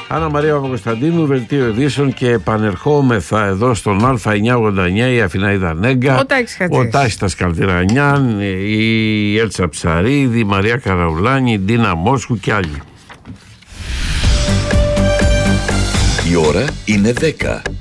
Άννα Μαρία Παπακοσταντίνου, δελτίο ειδήσεων, και επανερχόμεθα εδώ στον Α989, η Αθηναίδα Νέγκα, ο Τάσης Καλτηρανιάν, η Έλτσα Ψαρίδη, η Μαρία Καραουλάνη, η Ντίνα Μόσχου και άλλοι. Η ώρα είναι 10.